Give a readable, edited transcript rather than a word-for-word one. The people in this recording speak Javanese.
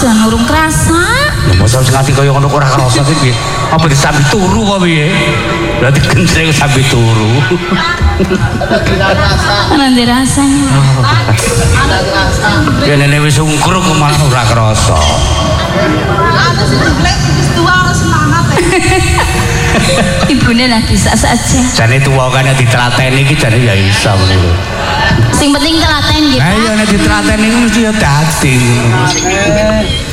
jan urung krasa. Lha mosok sing ati kaya ngono ora krasa ki piye? Apa disambi turu kok piye? Berarti kenceng sambi turu. Nanti rasanya. Ya nenek wis ungkur kok malah ora krasa. Ada sing glek wis tua ora semangat. Ibune lah bisa saja. Jane tuwa kan ditrateni iki jane ya iso ngono. Sing penting telaten nggih. Lah iya nek ditrateni mesti ya dadi.